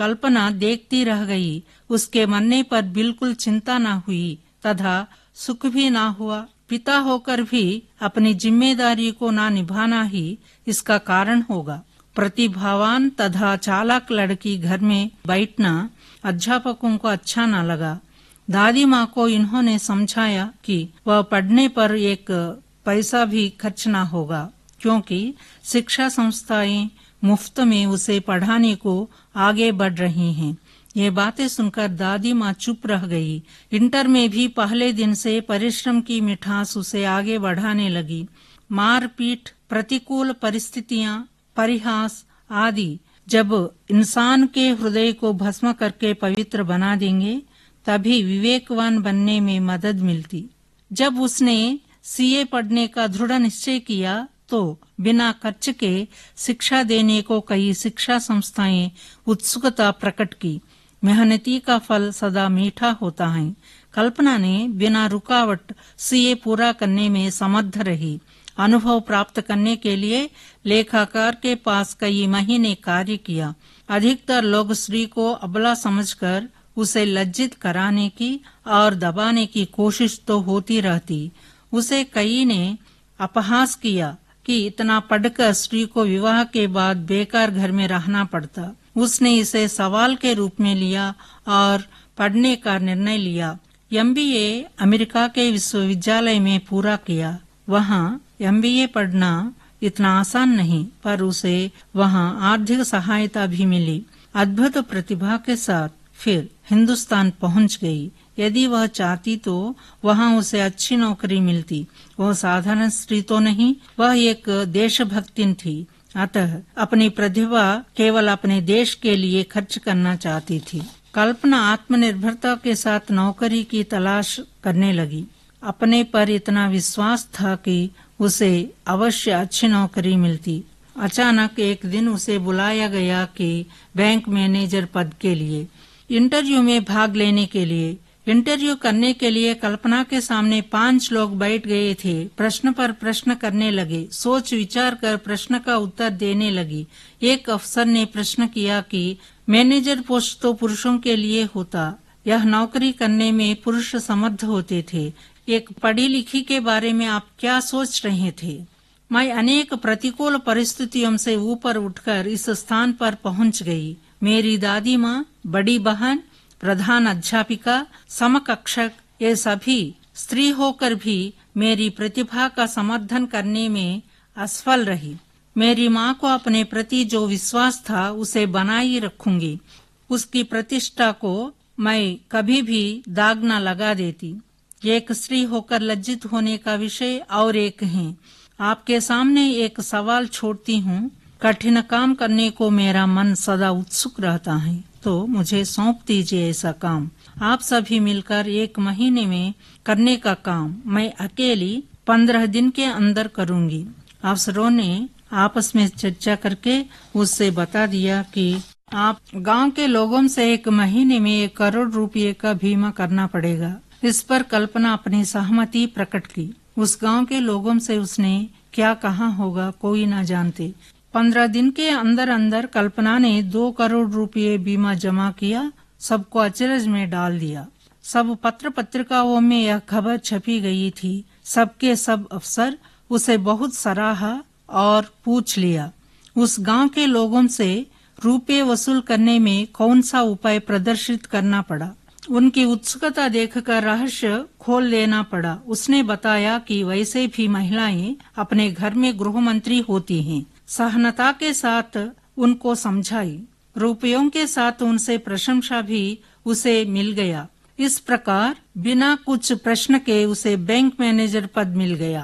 कल्पना देखती रह गई। उसके मरने पर बिल्कुल चिंता न हुई तथा सुख भी न हुआ। पिता होकर भी अपनी जिम्मेदारी को न निभाना ही इसका कारण होगा। प्रतिभावान तथा चालाक लड़की घर में बैठना अध्यापकों को अच्छा न लगा। दादी माँ को इन्होंने समझाया कि वह पढ़ने पर एक पैसा भी खर्च न होगा, क्योंकि शिक्षा संस्थाएं मुफ्त में उसे पढ़ाने को आगे बढ़ रही हैं। ये बातें सुनकर दादी माँ चुप रह गई। इंटर में भी पहले दिन से परिश्रम की मिठास उसे आगे बढ़ाने लगी। मार पीट, प्रतिकूल परिस्थितियां, परिहास आदि जब इंसान के हृदय को भस्म करके पवित्र बना देंगे, तभी विवेकवान बनने में मदद मिलती। जब उसने सीए पढ़ने का दृढ़ निश्चय किया तो बिना खर्च के शिक्षा देने को कई शिक्षा संस्थाएं उत्सुकता प्रकट की। मेहनती का फल सदा मीठा होता है। कल्पना ने बिना रुकावट सीए पूरा करने में समर्थ रही। अनुभव प्राप्त करने के लिए लेखाकार के पास कई महीने कार्य किया। अधिकतर लोग स्त्री को अबला समझकर उसे लज्जित कराने की और दबाने की कोशिश तो होती रहती। उसे कई ने अपहास किया कि इतना पढ़कर स्त्री को विवाह के बाद बेकार घर में रहना पड़ता। उसने इसे सवाल के रूप में लिया और पढ़ने का निर्णय लिया। एमबीए अमेरिका के विश्वविद्यालय में पूरा किया। वहाँ एमबीए पढ़ना इतना आसान नहीं, पर उसे वहाँ आर्थिक सहायता भी मिली। अद्भुत प्रतिभा के साथ फिर हिंदुस्तान पहुँच गई। यदि वह चाहती तो वहाँ उसे अच्छी नौकरी मिलती। वह साधारण स्त्री तो नहीं, वह एक देशभक्तिन थी। अतः अपनी प्रतिभा केवल अपने देश के लिए खर्च करना चाहती थी। कल्पना आत्मनिर्भरता के साथ नौकरी की तलाश करने लगी। अपने पर इतना विश्वास था कि उसे अवश्य अच्छी नौकरी मिलती। अचानक एक दिन उसे बुलाया गया कि बैंक मैनेजर पद के लिए इंटरव्यू में भाग लेने के लिए। इंटरव्यू करने के लिए कल्पना के सामने 5 लोग बैठ गए थे। प्रश्न पर प्रश्न करने लगे। सोच विचार कर प्रश्न का उत्तर देने लगी। एक अफसर ने प्रश्न किया कि मैनेजर पोस्ट तो पुरुषों के लिए होता, यह नौकरी करने में पुरुष समर्थ होते थे। एक पढ़ी लिखी के बारे में आप क्या सोच रहे थे? मैं अनेक प्रतिकूल परिस्थितियों से ऊपर उठकर इस स्थान पर पहुंच गई। मेरी दादी माँ, बड़ी बहन, प्रधान अध्यापिका, समकक्षक, ये सभी स्त्री होकर भी मेरी प्रतिभा का समर्थन करने में असफल रही। मेरी माँ को अपने प्रति जो विश्वास था उसे बनाए रखूंगी। उसकी प्रतिष्ठा को मैं कभी भी दाग न लगा देती। एक स्त्री होकर लज्जित होने का विषय और एक है। आपके सामने एक सवाल छोड़ती हूँ। कठिन काम करने को मेरा मन सदा उत्सुक रहता है, तो मुझे सौंप दीजिए ऐसा काम। आप सभी मिलकर 1 महीने में करने का काम मैं अकेली 15 दिन के अंदर करूंगी। अफसरों ने आपस में चर्चा करके उससे बता दिया कि आप गांव के लोगों से 1 महीने में 1 करोड़ रुपये का बीमा करना पड़ेगा। इस पर कल्पना अपनी सहमति प्रकट की। उस गांव के लोगों से उसने क्या कहा होगा कोई न जानते। 15 दिन के अंदर अंदर कल्पना ने 2 करोड़ रुपये बीमा जमा किया। सबको अचरज में डाल दिया। सब पत्र पत्रिकाओं में यह खबर छपी गई थी। सबके सब अफसर उसे बहुत सराहा और पूछ लिया। उस गांव के लोगों से रुपये वसूल करने में कौन सा उपाय प्रदर्शित करना पड़ा। उनकी उत्सुकता देखकर रहस्य खोल लेना पड़ा। उसने बताया कि वैसे भी महिलाएं अपने घर में गृह मंत्री होती हैं। सहनता के साथ उनको समझाई। रुपयों के साथ उनसे प्रशंसा भी उसे मिल गया। इस प्रकार बिना कुछ प्रश्न के उसे बैंक मैनेजर पद मिल गया।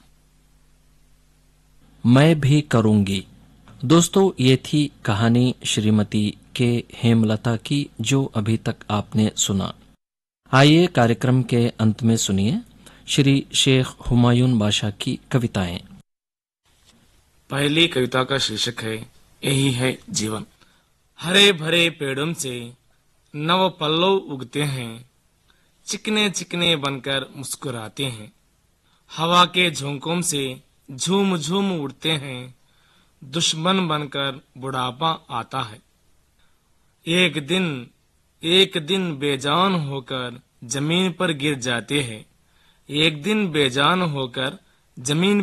मैं भी करूंगी। दोस्तों, ये थी कहानी श्रीमती के हेमलता की, जो अभी तक आपने सुना। आइए कार्यक्रम के अंत में सुनिए श्री शेख हुमायूं बादशाह की कविताएं। पहली कविता का शीर्षक है यही है जीवन। हरे भरे पेड़ों से नव पल्लव उगते हैं, चिकने चिकने बनकर मुस्कुराते हैं। हवा के झोंकों से झूम झूम उड़ते हैं, दुश्मन बनकर बुढ़ापा आता है। एक दिन बेजान होकर जमीन पर गिर जाते हैं। एक दिन बेजान होकर जमीन